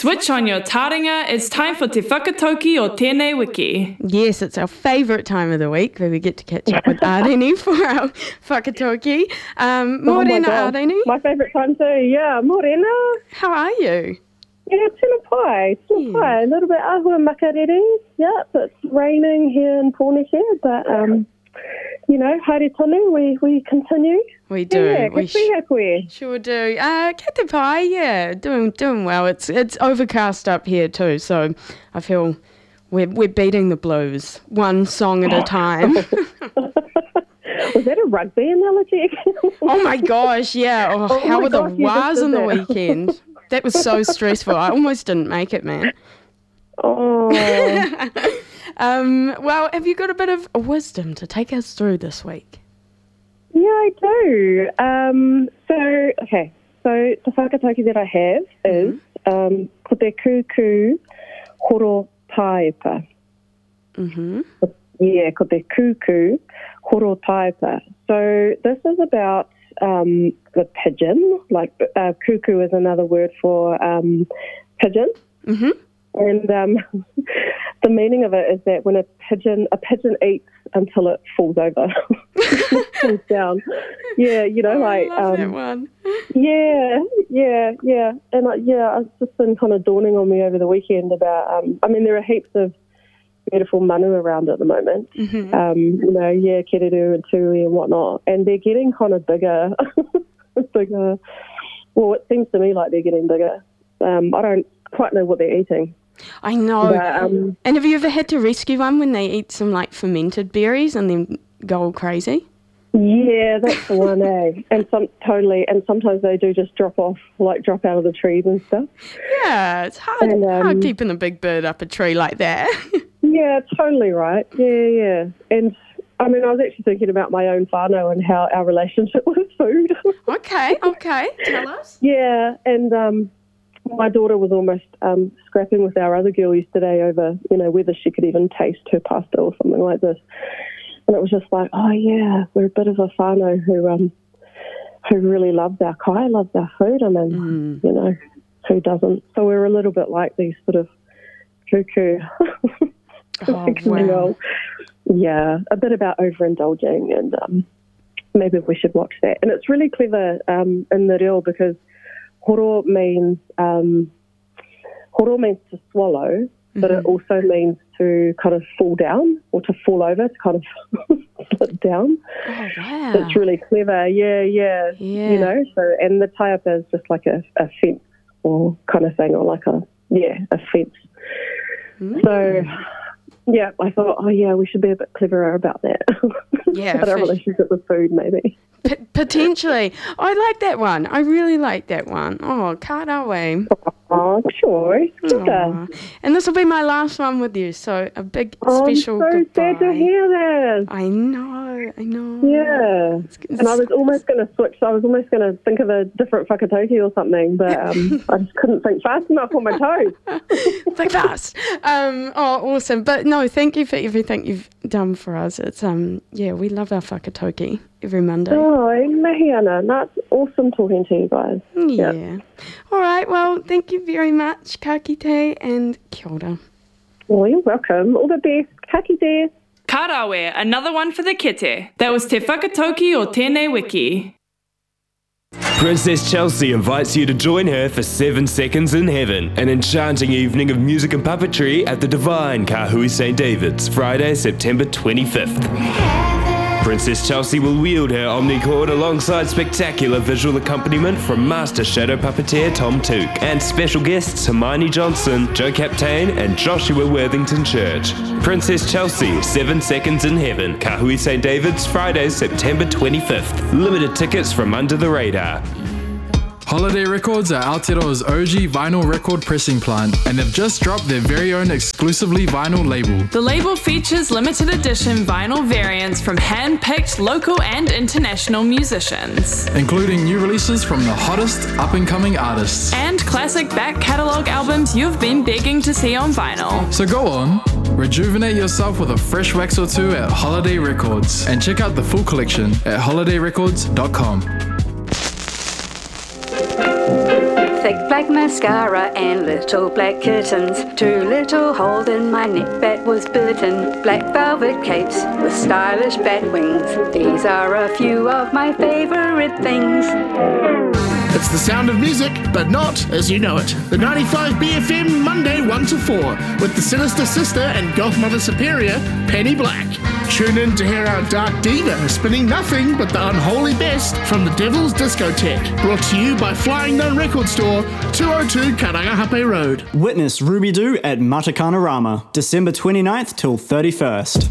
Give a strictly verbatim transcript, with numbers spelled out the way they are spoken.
Switch on your taringa. It's time for Te Whakatauki o Tēnei Wiki. Yes, it's our favourite time of the week where we get to catch up with Areni for our whakatauki. Um, Morena, oh Areni. My favourite time too, yeah. Morena. How are you? Yeah, tēnā pai, tēnā Yeah. pai. A little bit ahua makariri. Yeah, it's raining here in Pōneke, but, um, you know, haere tonu, we, we continue. We do. Yeah, we ka piha koe. Sure do. Uh, kia te pai, yeah, doing doing well. It's it's overcast up here too, so I feel we're we're beating the blues one song at a time. Was that a rugby analogy? Oh my gosh, yeah. Oh, Oh how my were the gosh, you just wahs did on the that. weekend? That was so stressful. I almost didn't make it, man. Oh, Um, well, have you got a bit of wisdom to take us through this week? yeah, I do. Um, so, okay, so the whakatauki that I have is um, ko te kuku horo taepa. Mm-hmm. Yeah, ko te kuku horo taepa. So this is about um, the pigeon. Like uh, kuku is another word for um, pigeon. Mm-hmm. And um, the meaning of it is that when a pigeon a pigeon eats until it falls over, falls down. Yeah, you know, like I love that um, one. yeah, yeah, yeah, and uh, yeah, it's just been kind of dawning on me over the weekend about. Um, I mean, there are heaps of beautiful manu around at the moment. Mm-hmm. Um, you know, yeah, kereru and tui and whatnot, and they're getting kind of bigger, bigger. Well, it seems to me like they're getting bigger. Um, I don't quite know what they're eating. I know. But, um, And have you ever had to rescue one when they eat some like fermented berries and then go all crazy? Yeah, that's the one, eh? And some totally, and sometimes they do just drop off, like drop out of the trees and stuff. Yeah, it's hard, And, um, hard keeping a big bird up a tree like that. Yeah, totally right. Yeah, yeah. And I mean, I was actually thinking about my own whānau and how our relationship with food. Okay, okay. Tell us. Yeah, and um, my daughter was almost um, scrapping with our other girl yesterday over, you know, whether she could even taste her pasta or something like this. And it was just like, oh yeah, we're a bit of a whānau who um, who really loves our kai, loves our food. I mean, Mm. you know, who doesn't? So we're a little bit like these sort of cuckoo. Oh, wow. Yeah, a bit about overindulging, and um, maybe we should watch that. And it's really clever um, in the reo because horo means um, horo means to swallow, but Mm-hmm. it also means to kind of fall down or to fall over, to kind of slip down. Oh, wow. It's really clever. Yeah, yeah, Yeah. You know. So, and the taiapa is just like a, a fence or kind of thing, or like a yeah, a fence. Mm. So. Yeah, I thought, oh yeah, we should be a bit cleverer about that. Yeah, about our for- relationship with food, maybe. P- potentially. I like that one. I really like that one. Oh, karawe. Oh, sure. Kia. Aw. And this will be my last one with you, so a big Oh, special I'm so goodbye. sad to hear that. I know, I know. Yeah. It's- And I was almost going to switch. I was almost going to think of a different whakatauki or something, but um, I just couldn't think fast enough on my toes. Think fast. Um, oh, awesome. But no, thank you for everything you've done for us. It's um, yeah, we love our whakatauki every Monday. Oh, mahi ana. That's awesome talking to you guys. Yeah. All right. Well, thank you very much, ka kite, and kia ora. Well, you're welcome. All the best. Ka kite. Karawe, another one for the kite. That was Te Whakatauki o Tēnei Wiki. Princess Chelsea invites you to join her for Seven Seconds in Heaven, an enchanting evening of music and puppetry at the Divine Kahui Saint David's, Friday, September twenty-fifth. Princess Chelsea will wield her omnicord alongside spectacular visual accompaniment from master shadow puppeteer Tom Took and special guests Hermione Johnson, Joe Captain and Joshua Worthington Church. Princess Chelsea, Seven Seconds in Heaven, Kahui Saint David's, Friday, September twenty-fifth. Limited tickets from Under the Radar. Holiday Records are Aotearoa's O G vinyl record pressing plant and have just dropped their very own exclusively vinyl label. The label features limited edition vinyl variants from hand-picked local and international musicians. Including new releases from the hottest up-and-coming artists. And classic back catalogue albums you've been begging to see on vinyl. So go on, rejuvenate yourself with a fresh wax or two at Holiday Records and check out the full collection at holiday records dot com. Think like mascara and little black kittens. Too little hold in my neck that was bitten. Black velvet capes with stylish bat wings. These are a few of my favourite things. It's the sound of music, but not as you know it. The ninety-five B F M, Monday one to four, with the Sinister Sister and Goth Mother Superior, Penny Black. Tune in to hear our dark diva spinning nothing but the unholy best from the Devil's Discotheque. Brought to you by Flying Nun Record Store, two oh two Karangahape Road. Witness Ruby Doo at Matakanarama, December twenty-ninth till thirty-first.